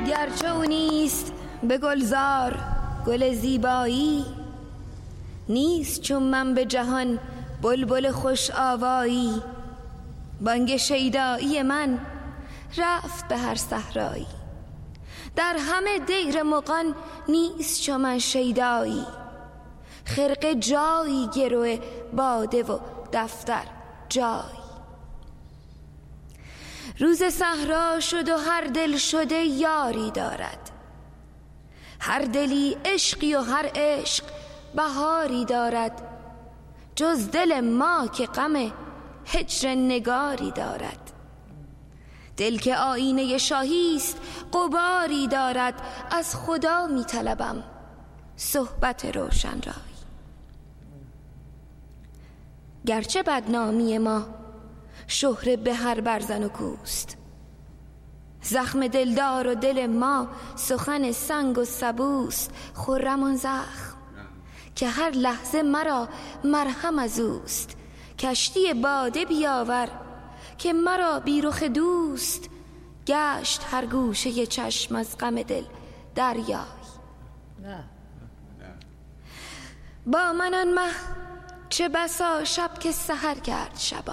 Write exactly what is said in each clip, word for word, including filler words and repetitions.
گرچه او نیست به گلزار گل زیبایی، نیست چون من به جهان بلبل خوش آوایی. بانگ شیدایی من رفت به هر صحرایی، در همه دیر مغان نیست چون من شیدایی. خرقه جایی گروه باده و دفتر جای. روز صحرا شد و هر دل شده یاری دارد، هر دلی عشقی و هر عشق بهاری دارد. جز دل ما که غم هجر نگاری دارد، دل که آینه شاهی است غباری دارد. از خدا می طلبم صحبت روشن رای، گرچه بدنامی ما شهره به هر برزن و کوست. زخم دلدار و دل ما سخن سنگ و سبوست. خرم آن زخم که هر لحظه مرا مرهم از اوست. کشتی باده بیاور که مرا بی رخ دوست. گشت هر گوشه چشم از غم دل دریای. با من آن مه چه بسا شب که سحر کرد شبان،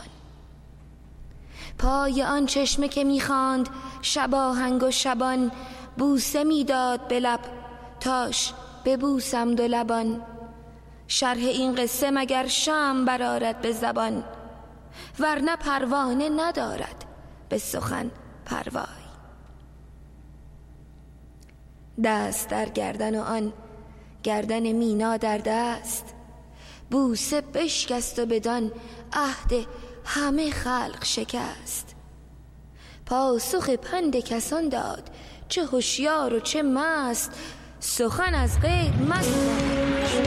پای آن چشمه که میخواند شباهنگ و شبان. بوسه میداد به لب تاش ببوسم دو لبان. شرح این قصه مگر شمع برآرد به زبان، ورنه پروانه ندارد به سخن پروای. دست در گردن و آن گردن مینا در دست، بوسه بشکست و بدان عهد همه خلق شکست. پاسخ پند کسان داد چه هوشیار و چه مست، سخن از غیر مگوی.